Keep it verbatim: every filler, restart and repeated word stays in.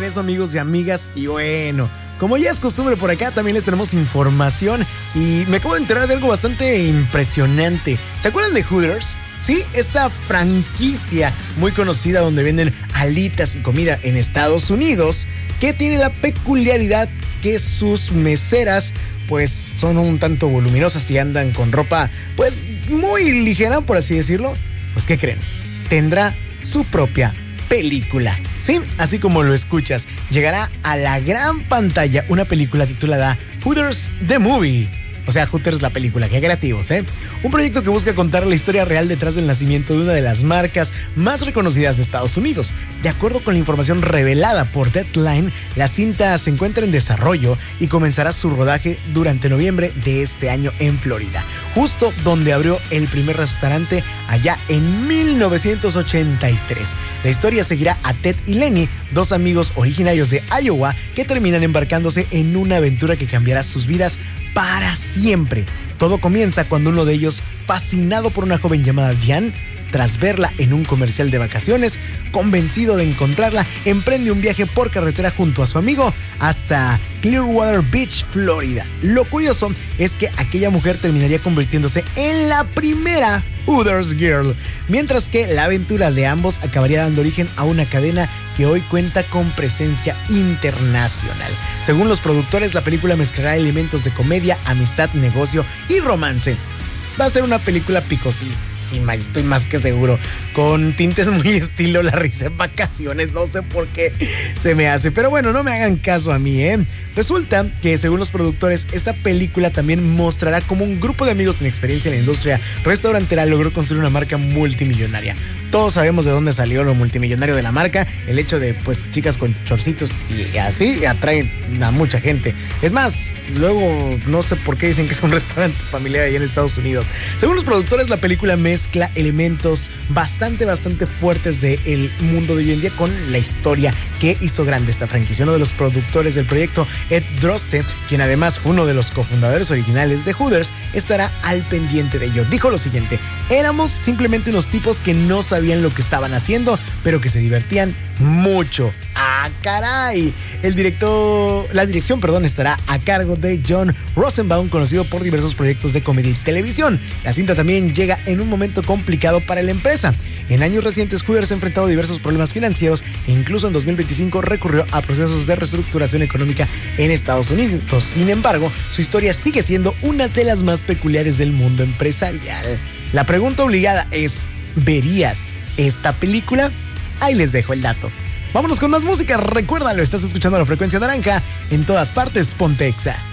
regreso, amigos y amigas, y bueno, como ya es costumbre por acá, también les tenemos información y me acabo de enterar de algo bastante impresionante. ¿Se acuerdan de Hooters? Sí, esta franquicia muy conocida donde venden alitas y comida en Estados Unidos, que tiene la peculiaridad que sus meseras pues son un tanto voluminosas y andan con ropa pues muy ligera, por así decirlo. Pues ¿qué creen? Tendrá su propia película. Sí, así como lo escuchas, llegará a la gran pantalla una película titulada Hooters the Movie. O sea, Hooters la película, qué creativos, ¿eh? Un proyecto que busca contar la historia real detrás del nacimiento de una de las marcas más reconocidas de Estados Unidos. De acuerdo con la información revelada por Deadline, la cinta se encuentra en desarrollo y comenzará su rodaje durante noviembre de este año en Florida, justo donde abrió el primer restaurante allá en mil novecientos ochenta y tres. La historia seguirá a Ted y Lenny, dos amigos originarios de Iowa que terminan embarcándose en una aventura que cambiará sus vidas para siempre. Todo comienza cuando uno de ellos, fascinado por una joven llamada Diane, tras verla en un comercial de vacaciones, convencido de encontrarla, emprende un viaje por carretera junto a su amigo hasta Clearwater Beach, Florida. Lo curioso es que aquella mujer terminaría convirtiéndose en la primera Hooters Girl, mientras que la aventura de ambos acabaría dando origen a una cadena que hoy cuenta con presencia internacional. Según los productores, la película mezclará elementos de comedia, amistad, negocio y romance. Va a ser una película picosísima, estoy más que seguro, con tintes muy estilo La risa en vacaciones, no sé por qué se me hace, pero bueno, no me hagan caso a mí, ¿eh? Resulta que según los productores, esta película también mostrará cómo un grupo de amigos sin experiencia en la industria restaurantera logró construir una marca multimillonaria. Todos sabemos de dónde salió lo multimillonario de la marca, el hecho de, pues, chicas con chorcitos y así atraen a mucha gente. Es más, luego no sé por qué dicen que es un restaurante familiar allá en Estados Unidos. Según los productores, la película mezcla elementos bastante, bastante fuertes del mundo de hoy en día con la historia que hizo grande esta franquicia. Uno de los productores del proyecto, Ed Droste, quien además fue uno de los cofundadores originales de Hooters, estará al pendiente de ello. Dijo lo siguiente: éramos simplemente unos tipos que no sabían lo que estaban haciendo, pero que se divertían mucho. ¡Ah, caray! El director, la dirección, perdón, estará a cargo de John Rosenbaum, conocido por diversos proyectos de comedia y televisión. La cinta también llega en un momento complicado para la empresa. En años recientes, Hooters ha enfrentado diversos problemas financieros e incluso en dos mil veinticinco recurrió a procesos de reestructuración económica en Estados Unidos. Sin embargo, su historia sigue siendo una de las más peculiares del mundo empresarial. La pregunta obligada es: ¿verías esta película? Ahí les dejo el dato. Vámonos con más música. Recuérdalo, estás escuchando La Frecuencia Naranja. En todas partes, ponte Exa.